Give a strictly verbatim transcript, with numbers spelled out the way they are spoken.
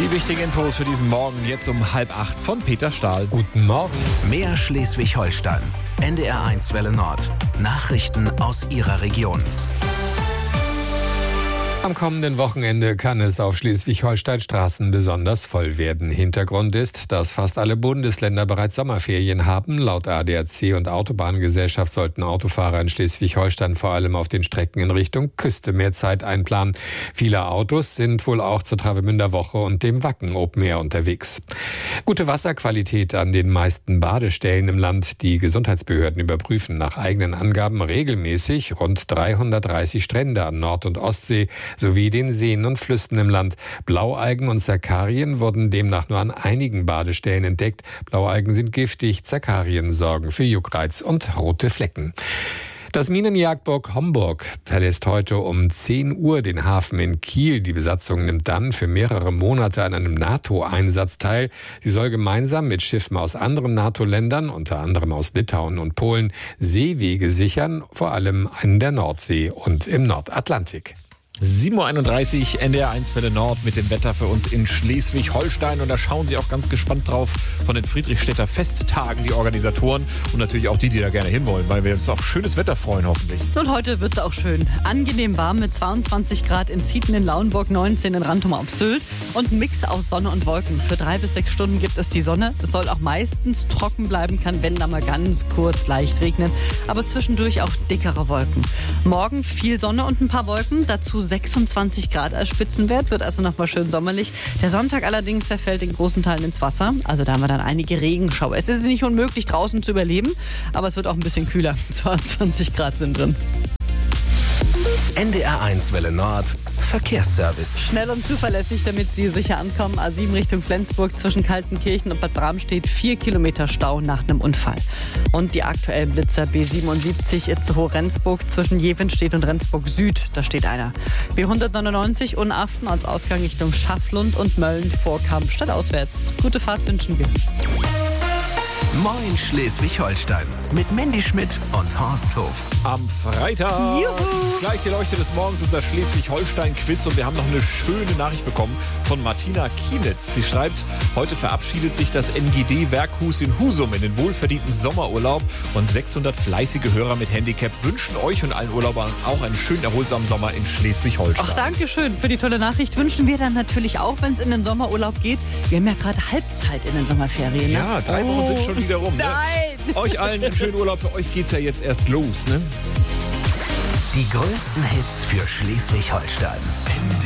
Die wichtigen Infos für diesen Morgen jetzt um halb acht von Peter Stahl. Guten Morgen. Mehr Schleswig-Holstein. N D R eins Welle Nord. Nachrichten aus Ihrer Region. Am kommenden Wochenende kann es auf Schleswig-Holstein-Straßen besonders voll werden. Hintergrund ist, dass fast alle Bundesländer bereits Sommerferien haben. Laut A D A C und Autobahngesellschaft sollten Autofahrer in Schleswig-Holstein vor allem auf den Strecken in Richtung Küste mehr Zeit einplanen. Viele Autos sind wohl auch zur Travemünder Woche und dem Wacken Open Air unterwegs. Gute Wasserqualität an den meisten Badestellen im Land. Die Gesundheitsbehörden überprüfen nach eigenen Angaben regelmäßig rund dreihundertdreißig Strände an Nord- und Ostsee sowie den Seen und Flüssen im Land. Blaualgen und Zakarien wurden demnach nur an einigen Badestellen entdeckt. Blaualgen sind giftig, Zakarien sorgen für Juckreiz und rote Flecken. Das Minenjagdboot Homburg verlässt heute um zehn Uhr den Hafen in Kiel. Die Besatzung nimmt dann für mehrere Monate an einem NATO-Einsatz teil. Sie soll gemeinsam mit Schiffen aus anderen NATO-Ländern, unter anderem aus Litauen und Polen, Seewege sichern, vor allem an der Nordsee und im Nordatlantik. sieben Uhr einunddreißig, N D R eins Welle Nord mit dem Wetter für uns in Schleswig-Holstein. Und da schauen Sie auch ganz gespannt drauf von den Friedrichstädter Festtagen, die Organisatoren und natürlich auch die, die da gerne hinwollen, weil wir uns auf schönes Wetter freuen, hoffentlich. Und heute wird es auch schön. Angenehm warm mit zweiundzwanzig Grad in Zieten in Lauenburg, neunzehn in Rantum auf Sylt und ein Mix aus Sonne und Wolken. Für drei bis sechs Stunden gibt es die Sonne. Es soll auch meistens trocken bleiben, kann wenn da mal ganz kurz leicht regnen, aber zwischendurch auch dickere Wolken. Morgen viel Sonne und ein paar Wolken, dazu sechsundzwanzig Grad als Spitzenwert, wird also nochmal schön sommerlich. Der Sonntag allerdings, der fällt in großen Teilen ins Wasser. Also da haben wir dann einige Regenschauer. Es ist nicht unmöglich, draußen zu überleben, aber es wird auch ein bisschen kühler. zweiundzwanzig Grad sind drin. N D R eins Welle Nord. Verkehrsservice. Schnell und zuverlässig, damit Sie sicher ankommen. A sieben Richtung Flensburg zwischen Kaltenkirchen und Bad Bramstedt. Vier Kilometer Stau nach einem Unfall. Und die aktuellen Blitzer B siebenundsiebzig Itzehoe-Rendsburg zwischen Jevenstedt und Rendsburg Süd. Da steht einer. B hundertneunundneunzig Unaften als Ausgang Richtung Schafflund und Mölln vor Kamp stadtauswärts. Gute Fahrt wünschen wir. Moin Schleswig-Holstein mit Mandy Schmidt und Horst Hof. Am Freitag, Juhu. gleich die Leuchte des Morgens, unser Schleswig-Holstein-Quiz. Und wir haben noch eine schöne Nachricht bekommen von Martina Kienitz. Sie schreibt, heute verabschiedet sich das N G D-Werkhus in Husum in den wohlverdienten Sommerurlaub. Und sechshundert fleißige Hörer mit Handicap wünschen euch und allen Urlaubern auch einen schönen, erholsamen Sommer in Schleswig-Holstein. Ach, danke schön für die tolle Nachricht. Wünschen wir dann natürlich auch, wenn es in den Sommerurlaub geht. Wir haben ja gerade Halbzeit in den Sommerferien. Ne? Ja, drei Wochen oh. sind schon wieder rum. Ne? Nein! Euch allen einen schönen Urlaub. Für euch geht's ja jetzt erst los. Ne? Die größten Hits für Schleswig-Holstein.